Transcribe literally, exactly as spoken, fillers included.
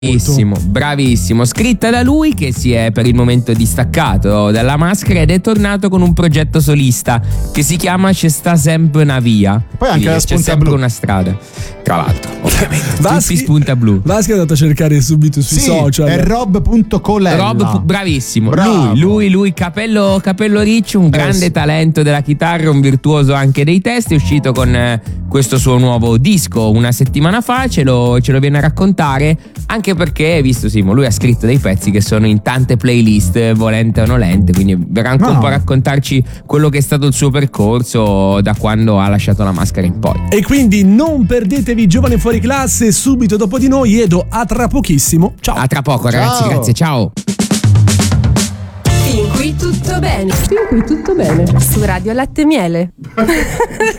Bravissimo, bravissimo. Scritta da lui, che si è per il momento distaccato dalla maschera ed è tornato con un progetto solista che si chiama C'è sta sempre una via. Poi anche la c'è spunta sempre blu. una strada. Tra l'altro, ovviamente. Vaschi, tutti spunta blu. Vaschi è andato a cercare subito sui Sì, social. è rob punto colella. Rob, bravissimo. Bravo. Lui, lui, lui, capello, capello riccio, un grande sì. talento della chitarra, un virtuoso anche dei testi. È uscito con eh, questo suo nuovo disco una settimana fa, ce lo, ce lo viene a raccontare. Anche perché, visto Simo, lui ha scritto dei pezzi che sono in tante playlist, volente o nolente, quindi verrà anche No. un po' a raccontarci quello che è stato il suo percorso da quando ha lasciato la maschera in poi. E quindi non perdetevi Giovane Fuori Classe subito dopo di noi. Edo, a tra pochissimo. Ciao. A tra poco, Ciao. ragazzi, grazie, ciao. Fin qui tutto bene. Fin qui tutto bene. Su Radio Latte e Miele.